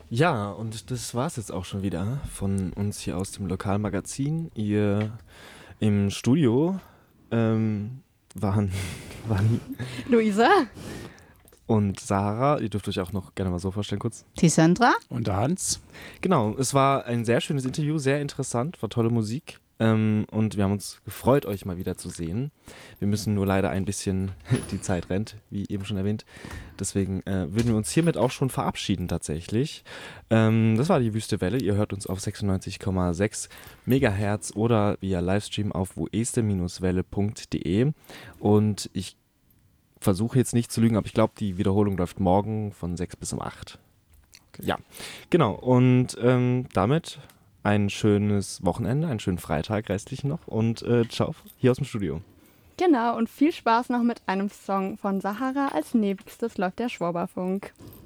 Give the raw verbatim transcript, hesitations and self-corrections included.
Ja, und das war's jetzt auch schon wieder von uns hier aus dem Lokalmagazin. Ihr im Studio ähm, waren, waren Luisa? und Sarah. Ihr dürft euch auch noch gerne mal so vorstellen kurz. Die Sandra? Und der Hans. Genau, es war ein sehr schönes Interview, sehr interessant, war tolle Musik. Ähm, und wir haben uns gefreut, euch mal wieder zu sehen. Wir müssen nur leider ein bisschen, die Zeit rennt, wie eben schon erwähnt. Deswegen äh, würden wir uns hiermit auch schon verabschieden tatsächlich. Ähm, das war die Wüste Welle. Ihr hört uns auf sechsundneunzig Komma sechs Megahertz oder via Livestream auf woeste Welle punkt de. Und ich versuche jetzt nicht zu lügen, aber ich glaube, die Wiederholung läuft morgen von sechs bis um acht. Okay. Ja, genau. Und ähm, damit ein schönes Wochenende, einen schönen Freitag restlich noch und äh, ciao hier aus dem Studio. Genau, und viel Spaß noch mit einem Song von Sahara. Als nächstes läuft der Schwaberfunk.